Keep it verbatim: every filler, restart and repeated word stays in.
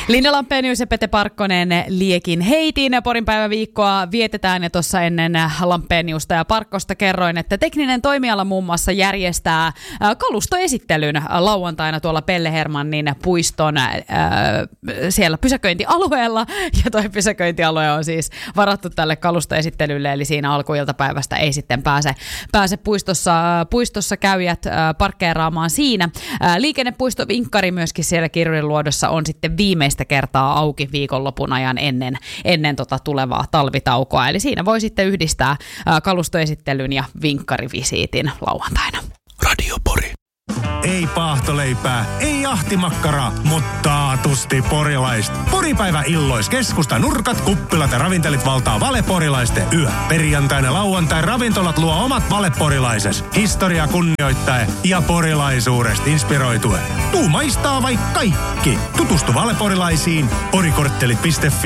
Linna Lampenius ja Pete Parkkonen liekin heitin. Porin päiväviikkoa vietetään ja tuossa ennen Lampeniusta ja Parkkosta kerroin, että tekninen toimiala muun muassa järjestää kalustoesittelyn lauantaina tuolla Pelle Hermannin puiston äh, siellä pysäköintialueella. Ja toi pysäköintialue on siis varattu tälle kalustoesittelylle, eli siinä alkuiltapäivästä ei sitten pääse, pääse puistossa, puistossa käyjät äh, parkkeeraamaan siinä. Äh, liikennepuisto Vinkkari myöskin siellä Kirjurinluodossa on sitten viimeistä kertaa auki viikonlopun ajan ennen, ennen tota tulevaa talvitaukoa. Eli siinä voi sitten yhdistää äh, kalustoesittelyn ja vinkkarivisiitin lauantaina. Radio Pori. Ei paahtoleipää, ei jahtimakkaraa, mutta taatusti porilaista. Poripäivä illois keskusta nurkat, kuppilat ja ravintelit valtaa valeporilaisten yö. Perjantaina lauantai ravintolat luo omat valeporilaises. Historia kunnioittaen ja porilaisuudesta inspiroituen. Tuu maistaa vaikka kaikki. Tutustu valeporilaisiin porikorttelit piste fi.